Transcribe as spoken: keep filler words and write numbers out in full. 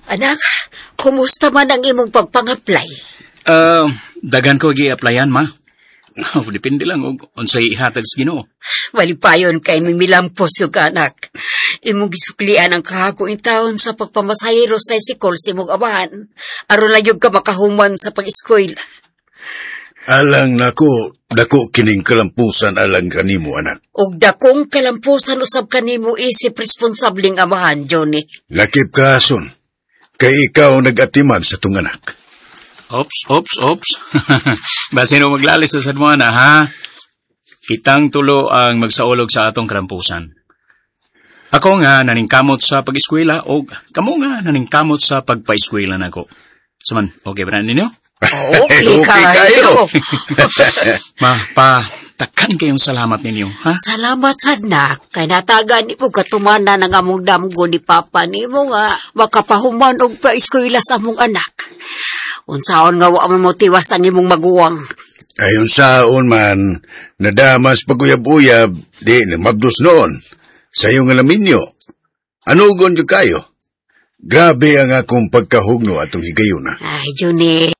Anak, kumusta man ang imong pagpang-apply? Uh, dagan ko gi-applyan, ma. Oh, depende lang og unsay ihatag sa Ginoo. Walipayon kay mimilampos yung anak. Imong gisuklian ang kahagong taon sa pagpamasahero sa tricycle sa imong amahan. Aron lang yung ka makahuman sa pag-eskwela. Alang nako, dako kining kalampusan alang kanimo, anak. Og dakong kalampusan usab kanimo isip responsabling amahan, Johnny. Lakip ka, son. Kay ikaw nag-atiman sa tong anak. Ops, ops, ops. Basin mo maglalis sa sadmo na, ha? Kitang tulo ang magsaulog sa atong kalampusan. Ako nga naningkamot sa pag-eskwela o kamo nga naningkamot sa pagpa-eskwela nako. Saman, okay ba na ninyo? Okay, Okay kayo. Ma, pa, takan kayong salamat ninyo, ha? Salamat sad nak, kay natagan ni mo katumana ng among damgo ni Papa ni mo nga makapahuman og pa-eskwela sa among anak. Unsaon nga wa mo motiwas ang imong maguwang. Ayon saon man, nadamas paguyab-uyab, di na mabdos noon. Sa iyong alaminyo, anugon yung kayo? Grabe ang akong pagkahugno atong higayuna. Ay, Johnny.